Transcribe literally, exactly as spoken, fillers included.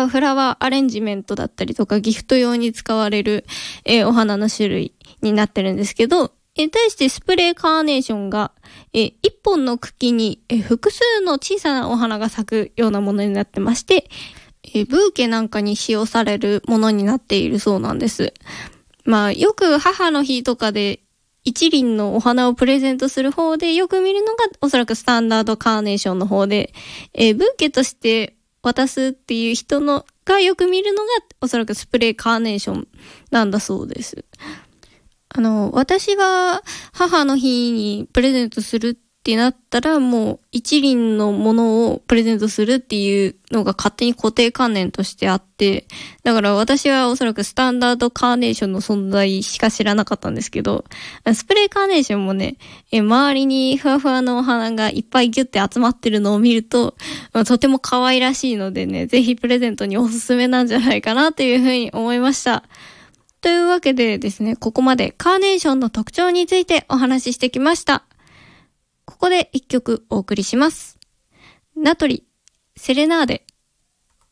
はフラワーアレンジメントだったりとかギフト用に使われる、えー、お花の種類になってるんですけど、えー、対してスプレーカーネーションが、えー、一本の茎に、えー、複数の小さなお花が咲くようなものになってまして、えー、ブーケなんかに使用されるものになっているそうなんです。まあよく母の日とかで一輪のお花をプレゼントする方でよく見るのがおそらくスタンダードカーネーションの方で、えー、ブーケとして渡すっていう人のがよく見るのがおそらくスプレーカーネーションなんだそうです。あの、私が母の日にプレゼントするってなったらもう一輪のものをプレゼントするっていうのが勝手に固定観念としてあって、だから私はおそらくスタンダードカーネーションの存在しか知らなかったんですけど、スプレーカーネーションもね、え周りにふわふわのお花がいっぱいギュッて集まってるのを見ると、まあ、とても可愛らしいのでね、ぜひプレゼントにおすすめなんじゃないかなというふうに思いました。というわけでですね、ここまでカーネーションの特徴についてお話ししてきました。ここで一曲お送りします。ナトリ、セレナーデ。